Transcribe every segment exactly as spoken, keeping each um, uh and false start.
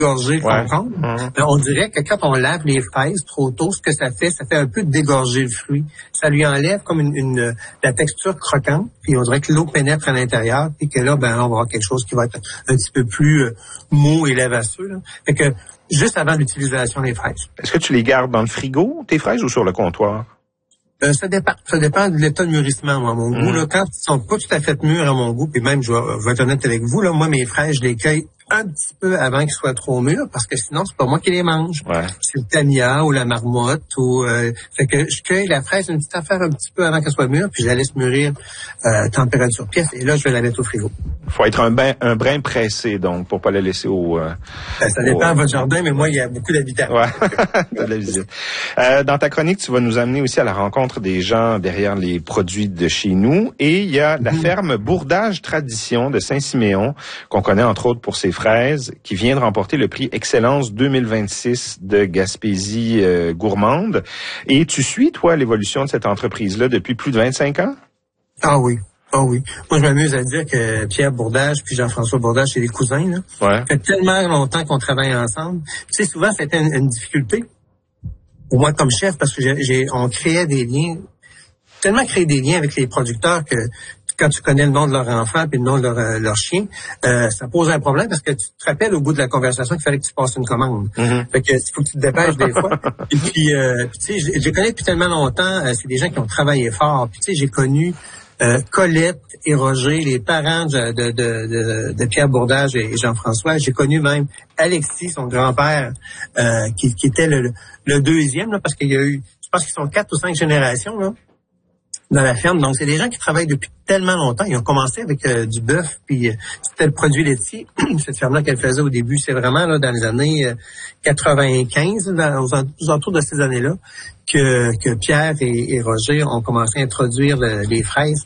dégorger le ouais. concombre. Mmh. On dirait que quand on lave les fraises trop tôt, ce que ça fait, ça fait un peu dégorger le fruit. Ça lui enlève comme une, une la texture croquante, puis on dirait que l'eau pénètre à l'intérieur, puis que là, ben, on va avoir quelque chose qui va être un petit peu plus euh, mou et lavasseux. Là. Fait que juste avant l'utilisation des fraises. Est-ce que tu les gardes dans le frigo, tes fraises, ou sur le comptoir? Euh, ça dépend. Ça dépend de l'état de mûrissement, à mon mmh. goût. Là, quand ils sont pas tout à fait mûrs à mon goût, puis même, je vais, je vais être honnête avec vous, là, moi, mes fraises, je les cueille un petit peu avant qu'ils soient trop mûrs, parce que sinon, c'est pas moi qui les mange. Ouais. C'est le tamia ou la marmotte. ou euh, Fait que je cueille la fraise une petite affaire un petit peu avant qu'elle soit mûre, puis je la laisse mûrir euh, température pièce, et là, je vais la mettre au frigo. Faut être un, bain, un brin pressé, donc, pour pas la laisser au... Euh, ben, ça dépend au, de votre jardin, mais moi, il y a beaucoup d'habitants. Ouais, de la visite. Euh, dans ta chronique, tu vas nous amener aussi à la rencontre des gens derrière les produits de chez nous, et il y a la mmh. ferme Bourdage Tradition de Saint-Siméon, qu'on connaît entre autres pour ses fraises, qui vient de remporter le prix Excellence deux mille vingt-six de Gaspésie euh, gourmande. Et tu suis, toi, l'évolution de cette entreprise-là depuis plus de vingt-cinq ans? Ah oui. Ah oui. Moi, je m'amuse à dire que Pierre Bourdage puis Jean-François Bourdage, c'est des cousins, là. Ouais. Ça fait tellement longtemps qu'on travaille ensemble. Tu sais, souvent, c'était une, une difficulté. Pour moi, comme chef, parce que j'ai, j'ai, on créait des liens, tellement créé des liens avec les producteurs que quand tu connais le nom de leur enfant puis le nom de leur, euh, leur chien, euh, ça pose un problème parce que tu te rappelles au bout de la conversation qu'il fallait que tu passes une commande. Mm-hmm. Fait que il faut que tu te dépêches des fois. Et puis, euh, puis tu sais, je les connais depuis tellement longtemps. Euh, c'est des gens qui ont travaillé fort. Puis tu sais, j'ai connu euh, Colette et Roger, les parents de, de, de, de, de Pierre Bourdage et Jean-François. J'ai connu même Alexis, son grand-père, euh, qui, qui était le, le deuxième, là, parce qu'il y a eu, je pense qu'ils sont quatre ou cinq générations, là, dans la ferme. Donc, c'est des gens qui travaillent depuis tellement longtemps. Ils ont commencé avec euh, du bœuf, puis euh, c'était le produit laitier. Cette ferme-là qu'elle faisait au début, c'est vraiment là dans les années euh, quatre-vingt-quinze, dans, aux, aux alentours de ces années-là, que, que Pierre et, et Roger ont commencé à introduire le, les fraises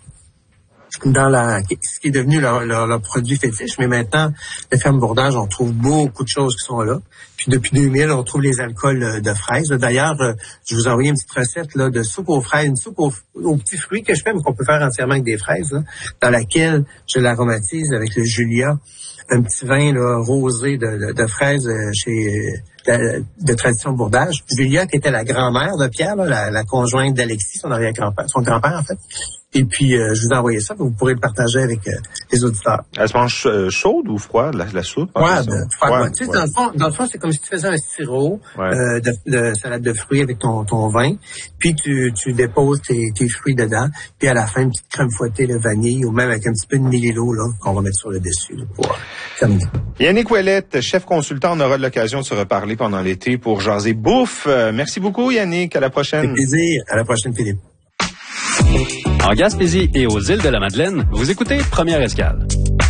dans la, ce qui est devenu leur, leur, leur produit fétiche. Mais maintenant, les fermes Bourdage, on trouve beaucoup de choses qui sont là. Puis depuis deux mille, on trouve les alcools de fraises. D'ailleurs, je vous ai envoyé une petite recette là, de soupe aux fraises, une soupe aux, aux petits fruits que je fais, mais qu'on peut faire entièrement avec des fraises, là, dans laquelle je l'aromatise avec le Julia, un petit vin là, rosé de, de, de fraises chez de, de Tradition Bourdage. Julia, qui était la grand-mère de Pierre, là, la, la conjointe d'Alexis, son arrière-grand-père, son grand-père en fait. Et puis, euh, je vous ai envoyé ça, vous pourrez le partager avec euh, les auditeurs. Elle se mange euh, chaude ou froide, la, la soupe? Froide. Froide. Ouais, tu sais, ouais. dans le fond, dans le fond, c'est comme si tu faisais un sirop ouais. euh, de, de salade de fruits avec ton, ton vin, puis tu, tu déposes tes, tes fruits dedans, puis à la fin, une petite crème fouettée de vanille, ou même avec un petit peu de mélilo, là, qu'on va mettre sur le dessus, là, pour terminer. Yannick Ouellette, chef consultant, on aura l'occasion de se reparler pendant l'été pour jaser bouffe. Euh, merci beaucoup, Yannick. À la prochaine. Avec plaisir. À la prochaine, Philippe. En Gaspésie et aux îles de la Madeleine, vous écoutez Première Escale.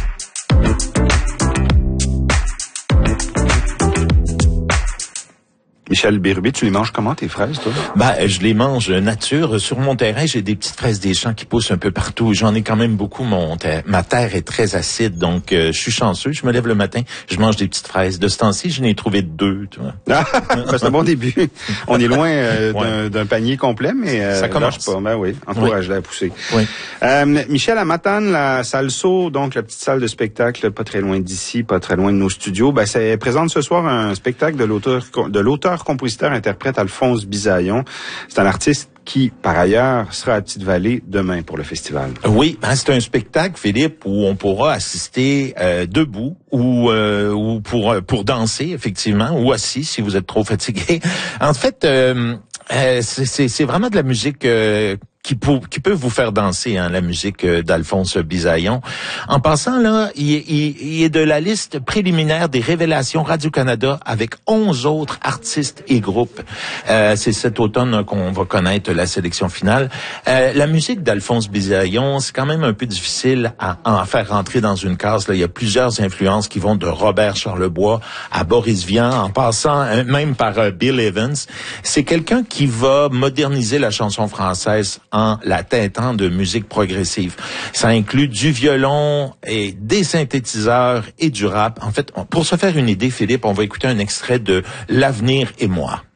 Michel Bérubé, tu les manges comment, tes fraises, toi? Ben, je les mange nature. Sur mon terrain, j'ai des petites fraises des champs qui poussent un peu partout. J'en ai quand même beaucoup. Mon ter- ma terre est très acide, donc euh, je suis chanceux. Je me lève le matin, je mange des petites fraises. De ce temps-ci, je n'ai trouvé deux, tu vois. Ah, ben, c'est un bon début. On est loin euh, ouais. d'un, d'un panier complet, mais euh, ça commence pas. Ben oui, encourage-la oui. à pousser. Oui. Euh, Michel, à Matane, la salle Saut, donc la petite salle de spectacle, pas très loin d'ici, pas très loin de nos studios, ben ça présente ce soir un spectacle de l'auteur, de l'auteur-compositeur interprète Alphonse Bisaillon. C'est un artiste qui, par ailleurs, sera à Petite-Vallée demain pour le festival. Oui, ben c'est un spectacle, Philippe, où on pourra assister euh, debout ou euh, ou pour pour danser, effectivement, ou assis si vous êtes trop fatigué. En fait, euh, euh, c'est, c'est, c'est vraiment de la musique euh, qui peut, qui peut vous faire danser, hein, la musique d'Alphonse Bisaillon. En passant, là, il, il, il est de la liste préliminaire des révélations Radio-Canada avec onze autres artistes et groupes. Euh, c'est cet automne qu'on va connaître la sélection finale. Euh, la musique d'Alphonse Bisaillon, c'est quand même un peu difficile à, à en faire rentrer dans une case. Là, il y a plusieurs influences qui vont de Robert Charlebois à Boris Vian, en passant même par euh, Bill Evans. C'est quelqu'un qui va moderniser la chanson française en la teintant de musique progressive. Ça inclut du violon et des synthétiseurs et du rap. En fait, pour se faire une idée, Philippe, on va écouter un extrait de L'avenir et moi.